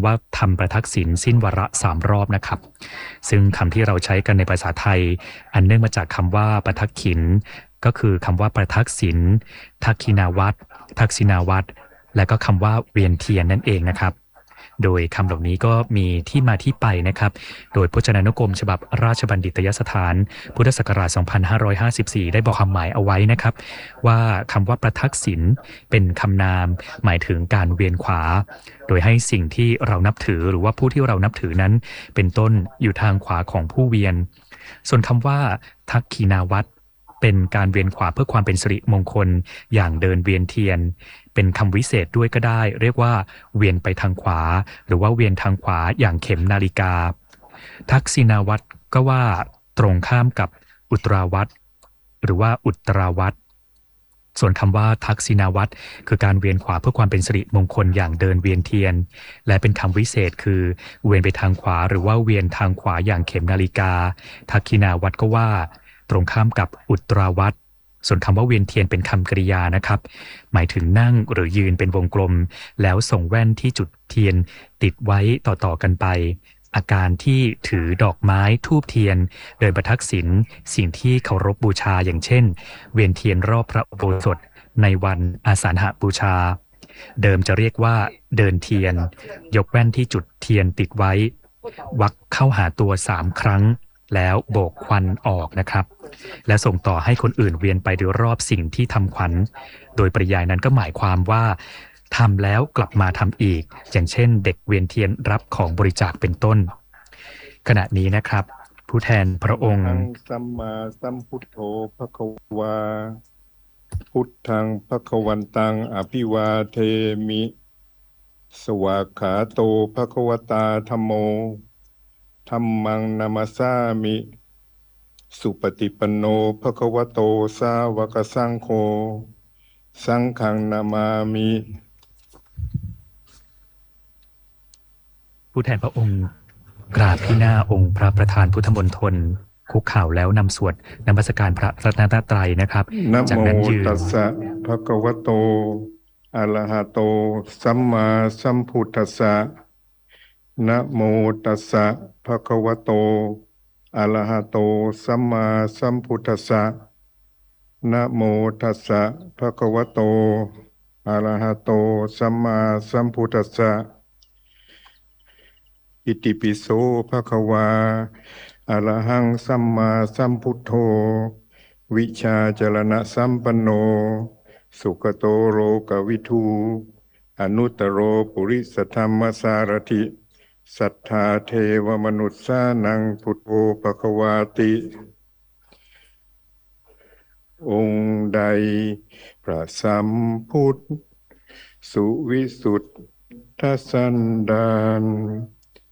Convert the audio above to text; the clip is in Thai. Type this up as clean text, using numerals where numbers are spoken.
ำว่าทำประทักษิณสิ้นวาระ3 รอบนะครับซึ่งคำที่เราใช้กันในภาษาไทยอันเนื่องมาจากคำว่าประทักขิณก็คือคำว่าประทักษิณทักขินาวัตรทักษินาวัตรและก็คำว่าเวียนเทียนนั่นเองนะครับโดยคำเหล่านี้ก็มีที่มาที่ไปนะครับโดยพจนานุกรมฉบับราชบัณฑิตยสถานพุทธศักราช 2554 ได้บอกความหมายเอาไว้นะครับว่าคำว่าประทักษิณเป็นคำนามหมายถึงการเวียนขวาโดยให้สิ่งที่เรานับถือหรือว่าผู้ที่เรานับถือนั้นเป็นต้นอยู่ทางขวาของผู้เวียนส่วนคำว่าทักขีนาวัตรเป็นการเวียนขวาเพื่อความเป็นสิริมงคลอย่างเดินเวียนเทียนเป็นคำวิเศษด้วยก็ได้เรียกว่าเวียนไปทางขวาหรือว่าเวียนทางขวาอย่างเข็มนาฬิกาทักษิณาวัตรก็ว่าตรงข้ามกับอุตราวัตรหรือว่าอุตราวัตรส่วนคำว่าทักษิณาวัตรคือการเวียนขวาเพื่อความเป็นสิริมงคลอย่างเดินเวียนเทียนและเป็นคำวิเศษคือเวียนไปทางขวาหรือว่าเวียนทางขวาอย่างเข็มนาฬิกาทักขินาวัตรก็ว่าตรงข้ามกับอุตราวัตรส่วนคำว่าเวียนเทียนเป็นคำกริยานะครับหมายถึงนั่งหรือยืนเป็นวงกลมแล้วส่งแว่นที่จุดเทียนติดไว้ต่อๆกันไปอาการที่ถือดอกไม้ธูปเทียนเดินประทักษิณสิ่งที่เคารพบูชาอย่างเช่นเวียนเทียนรอบพระอุโบสถในวันอาสาฬหบูชาเดิมจะเรียกว่าเดินเทียนยกแว่นที่จุดเทียนติดไว้วักเข้าหาตัว3 ครั้งแล้วโบกควันออกนะครับและส่งต่อให้คนอื่นเวียนไปโดยรอบสิ่งที่ทำขวัญโดยปริยายนั้นก็หมายความว่าทำแล้วกลับมาทำอีกอย่างเช่นเด็กเวียนเทียนรับของบริจาคเป็นต้นขณะนี้นะครับผู้แทนพระองค์สัมมาสัมพุทโธภควาพุทธังภควันตังอภิวาเทมิสวากขาโตภควตาธัมโมธัมมังนามัสสามิสุปฏิปันโนภควโตสาวกสังโฆสังฆังนามามิผู้แทนพระองค์กราบที่หน้าองค์พระประธานพุทธมณฑลคุกเข่าแล้วนำสวดนมัสการพระรัตนตรัยนะครับนะจากโมนั้นยืนตัสสะภะคะวะโตอะระหะโตสัมมาสัมพุทธัสสะนะโมตัสสะภะคะวะโตอะระหะโตสัมมาสัมพุทธัสสะนะโมตัสสะภะคะวะโตอะระหะโตสัมมาสัมพุทธัสสะอิติปิโสภะคะวาอะระหังสัมมาสัมพุทโธวิชาจรณะสัมปันโนสุขโตโรกวิทูอนุตตโรปุริสธรรมสารถิสัทธาเทวมนุษย์สานังพุทโธภควาติองค์ใดพระสัมพุทธสุวิสุทธสันดาน